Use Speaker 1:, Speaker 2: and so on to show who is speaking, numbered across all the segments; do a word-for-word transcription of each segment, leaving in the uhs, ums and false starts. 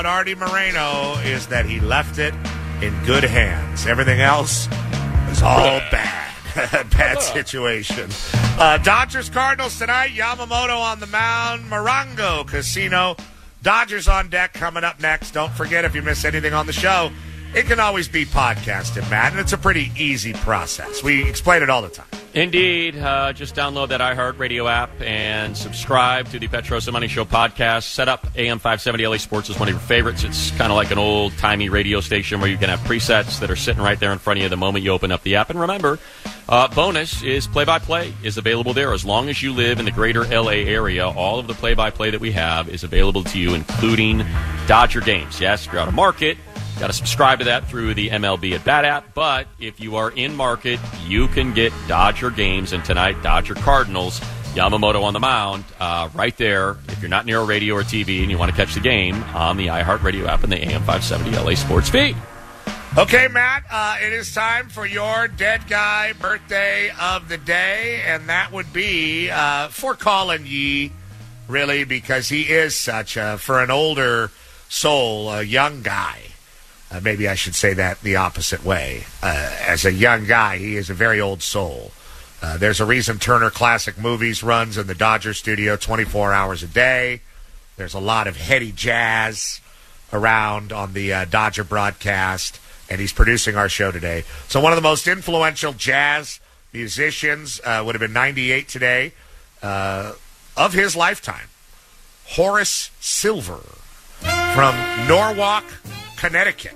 Speaker 1: Artie Moreno is that he left it in good hands. Everything else was all bad. Bad situation. Uh, Dodgers Cardinals tonight. Yamamoto on the mound. Morongo Casino. Dodgers on deck coming up next. Don't forget, if you miss anything on the show, it can always be podcasted, Matt, and it's a pretty easy process. We explain it all the time.
Speaker 2: Indeed. Uh, just download that iHeartRadio app and subscribe to the Petrosa Money Show podcast. Set up A M five seventy L A Sports as one of your favorites. It's kind of like an old-timey radio station where you can have presets that are sitting right there in front of you the moment you open up the app. And remember, uh, bonus is play-by-play is available there. As long as you live in the greater L A area, all of the play-by-play that we have is available to you, including Dodger games. Yes, if you're out of market, got to subscribe to that through the M L B at Bat app. But if you are in market, you can get Dodger games. And tonight, Dodger Cardinals, Yamamoto on the mound, uh, right there. If you're not near a radio or T V and you want to catch the game, on the iHeartRadio app and the A M five seventy L A Sports feed.
Speaker 1: Okay, Matt, uh, it is time for your dead guy birthday of the day. And that would be uh, for Colin Yee, really, because he is such a, for an older soul, a young guy. Uh, maybe I should say that the opposite way. Uh, as a young guy, he is a very old soul. Uh, there's a reason Turner Classic Movies runs in the Dodger studio twenty-four hours a day. There's a lot of heady jazz around on the uh, Dodger broadcast, and he's producing our show today. So one of the most influential jazz musicians uh, would have been ninety-eight today uh, of his lifetime. Horace Silver from Norwalk, Connecticut.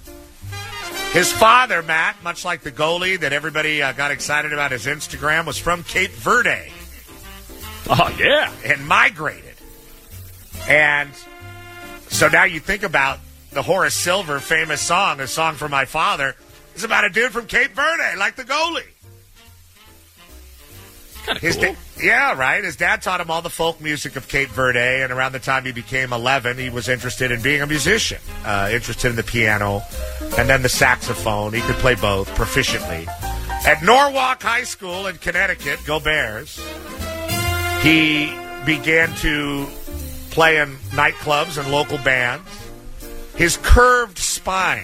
Speaker 1: His father, Matt, much like the goalie that everybody uh, got excited about his Instagram, was from Cape Verde.
Speaker 2: Oh, yeah.
Speaker 1: And migrated. And so now you think about the Horace Silver famous song, A Song for My Father, is about a dude from Cape Verde, like the goalie.
Speaker 2: Kind of
Speaker 1: His
Speaker 2: cool.
Speaker 1: da- yeah, right. His dad taught him all the folk music of Cape Verde, and around the time he became eleven, he was interested in being a musician, uh, interested in the piano, and then the saxophone. He could play both proficiently. At Norwalk High School in Connecticut, go Bears, he began to play in nightclubs and local bands. His curved spine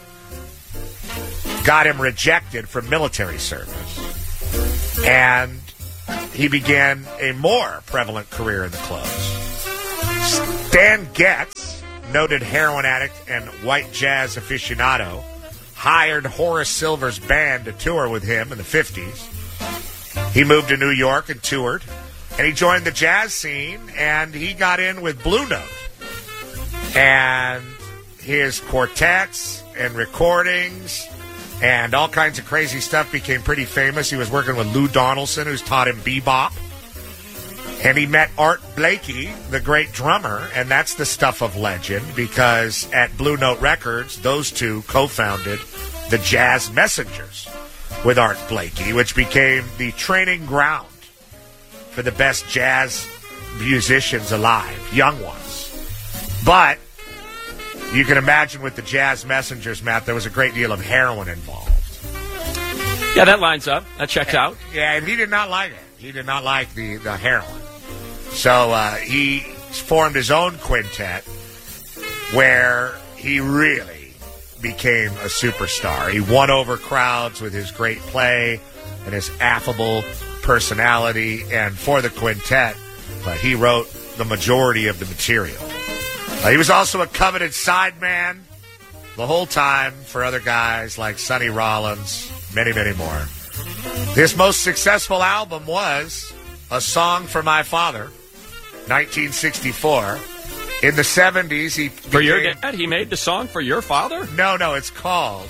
Speaker 1: got him rejected from military service, and he began a more prevalent career in the clubs. Stan Getz, noted heroin addict and white jazz aficionado, hired Horace Silver's band to tour with him in the fifties. He moved to New York and toured, and he joined the jazz scene, and he got in with Blue Note. And his quartets and recordings and all kinds of crazy stuff became pretty famous. He was working with Lou Donaldson, who's taught him bebop. And he met Art Blakey, the great drummer, and that's the stuff of legend, because at Blue Note Records, those two co-founded the Jazz Messengers with Art Blakey, which became the training ground for the best jazz musicians alive, young ones. But you can imagine with the Jazz Messengers, Matt, there was a great deal of heroin involved.
Speaker 2: Yeah, that lines up. That checks
Speaker 1: and,
Speaker 2: out.
Speaker 1: Yeah, and he did not like it. He did not like the, the heroin. So uh, he formed his own quintet where he really became a superstar. He won over crowds with his great play and his affable personality. And for the quintet, uh, he wrote the majority of the material. Uh, he was also a coveted sideman the whole time for other guys like Sonny Rollins, many, many more. His most successful album was A Song for My Father, nineteen sixty-four. In the seventies, he became...
Speaker 2: For your dad? He made the song for your father?
Speaker 1: No, no, it's called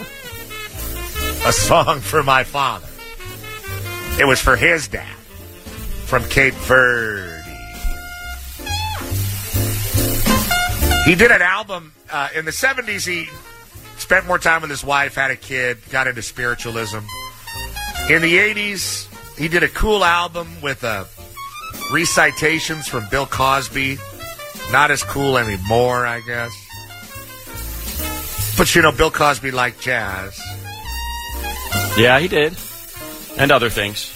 Speaker 1: A Song for My Father. It was for his dad from Cape Verde. He did an album uh, in the seventies. He spent more time with his wife, had a kid, got into spiritualism. In the eighties, he did a cool album with uh, recitations from Bill Cosby. Not as cool anymore, I guess. But, you know, Bill Cosby liked jazz.
Speaker 2: Yeah, he did. And other things.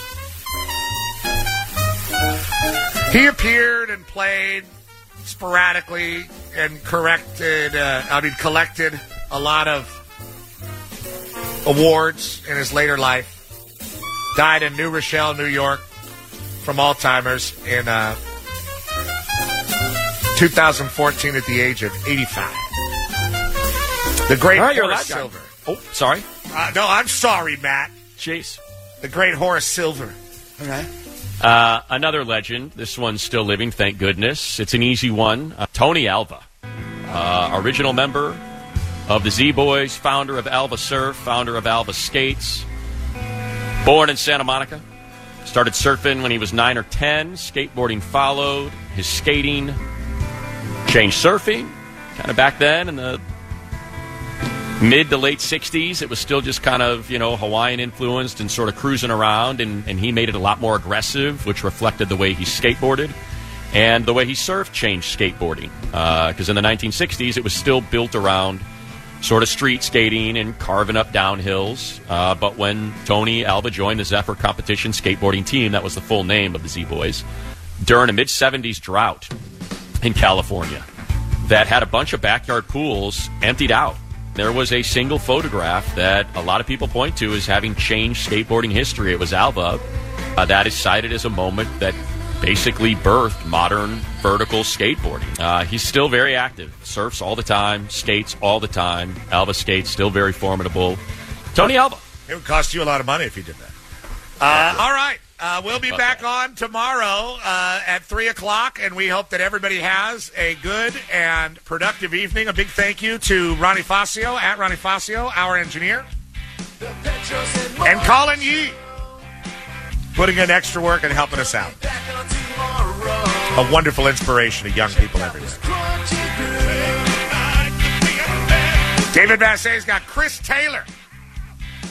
Speaker 1: He appeared and played sporadically and corrected, uh, I mean, collected a lot of awards in his later life. Died in New Rochelle, New York, from Alzheimer's in uh, two thousand fourteen at the age of eighty-five. The great
Speaker 2: right,
Speaker 1: Horace Silver.
Speaker 2: Oh, sorry.
Speaker 1: Uh, no, I'm sorry, Matt.
Speaker 2: Jeez.
Speaker 1: The great Horace Silver. All right.
Speaker 2: Uh, another legend. This one's still living, thank goodness. It's an easy one. Uh, Tony Alva, uh, original member of the Z-Boys, founder of Alva Surf, founder of Alva Skates. Born in Santa Monica. Started surfing when he was nine or ten. Skateboarding followed. His skating changed surfing. Kind of back then in the mid to late sixties, it was still just kind of, you know, Hawaiian influenced and sort of cruising around, and, and he made it a lot more aggressive, which reflected the way he skateboarded. And the way he surfed changed skateboarding. Because uh, in the nineteen sixties, it was still built around sort of street skating and carving up downhills. Uh, but when Tony Alva joined the Zephyr competition skateboarding team, that was the full name of the Z-Boys, during a mid-seventies drought in California that had a bunch of backyard pools emptied out. There was a single photograph that a lot of people point to as having changed skateboarding history. It was Alva. Uh, that is cited as a moment that basically birthed modern vertical skateboarding. Uh, he's still very active. Surfs all the time. Skates all the time. Alva skates, still very formidable. Tony Alva.
Speaker 1: It would cost you a lot of money if you did that. Uh, all right. Uh, we'll be back on tomorrow uh, at three o'clock, and we hope that everybody has a good and productive evening. A big thank you to Ronnie Fascio, at Ronnie Fascio, our engineer, and Colin Yee, putting in extra work and helping us out. A wonderful inspiration to young people everywhere. David Basset's got Chris Taylor